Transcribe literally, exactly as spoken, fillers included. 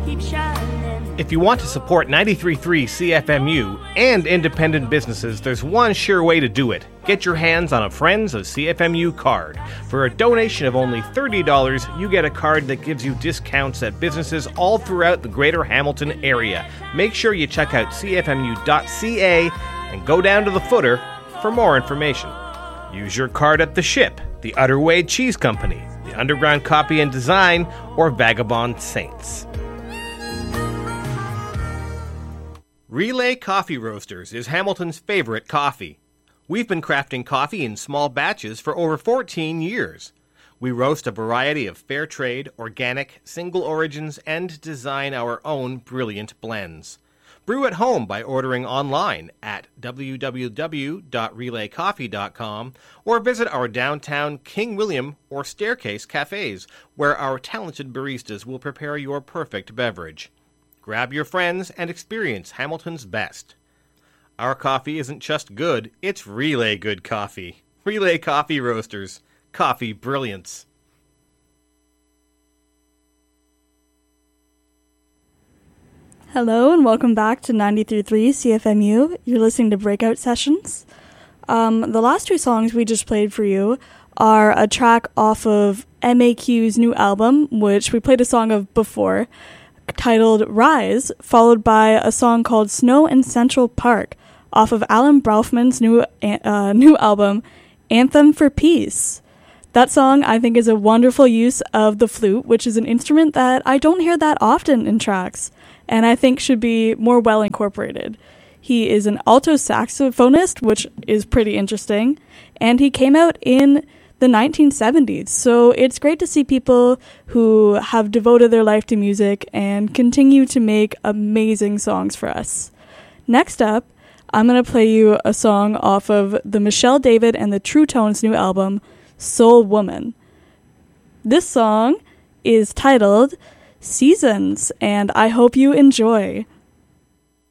keep shining. If you want to support ninety-three point three C F M U and independent businesses, there's one sure way to do it. Get your hands on a Friends of C F M U card. For a donation of only thirty dollars, you get a card that gives you discounts at businesses all throughout the greater Hamilton area. Make sure you check out c f m u dot c a and go down to the footer for more information. Use your card at The Ship, the Utterway Cheese Company, the Underground Copy and Design, or Vagabond Saints. Relay Coffee Roasters is Hamilton's favorite coffee. We've been crafting coffee in small batches for over fourteen years. We roast a variety of fair trade, organic, single origins, and design our own brilliant blends. Brew at home by ordering online at w w w dot relay coffee dot com or visit our downtown King William or Staircase cafes, where our talented baristas will prepare your perfect beverage. Grab your friends and experience Hamilton's best. Our coffee isn't just good, it's Relay good coffee. Relay Coffee Roasters. Coffee brilliance. Hello and welcome back to ninety-three point three C F M U. You're listening to Breakout Sessions. Um, the last two songs we just played for you are a track off of M A Q's new album, which we played a song of before, titled Rise, followed by a song called Snow in Central Park off of Alan Braufman's new uh, new album, Anthem for Peace. That song, I think, is a wonderful use of the flute, which is an instrument that I don't hear that often in tracks, and I think should be more well incorporated. He is an alto saxophonist, which is pretty interesting, and he came out in the nineteen seventies, so it's great to see people who have devoted their life to music and continue to make amazing songs for us. Next up, I'm going to play you a song off of the Michelle David and the True Tones' new album, Soul Woman. This song is titled Seasons, and I hope you enjoy.